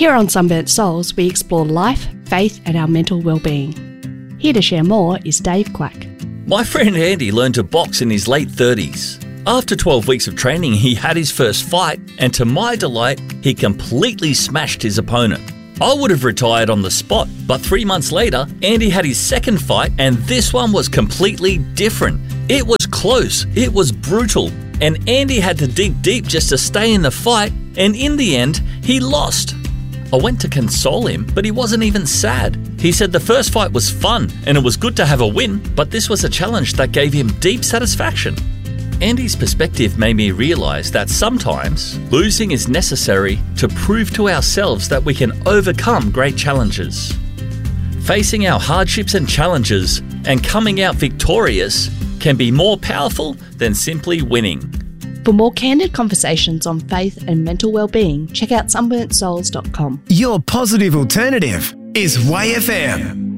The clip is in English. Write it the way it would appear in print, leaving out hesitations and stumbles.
Here on Sunburnt Souls, we explore life, faith and our mental well-being. Here to share more is Dave Quack. My friend Andy learned to box in his late 30s. After 12 weeks of training, he had his first fight, and to my delight, he completely smashed his opponent. I would have retired on the spot, but 3 months later, Andy had his second fight, and this one was completely different. It was close, it was brutal, and Andy had to dig deep just to stay in the fight, and in the end, he lost. I went to console him, but he wasn't even sad. He said the first fight was fun, and it was good to have a win, but this was a challenge that gave him deep satisfaction. Andy's perspective made me realise that sometimes losing is necessary to prove to ourselves that we can overcome great challenges. Facing our hardships and challenges and coming out victorious can be more powerful than simply winning. For more candid conversations on faith and mental well-being, check out sunburntsouls.com. Your positive alternative is Way FM.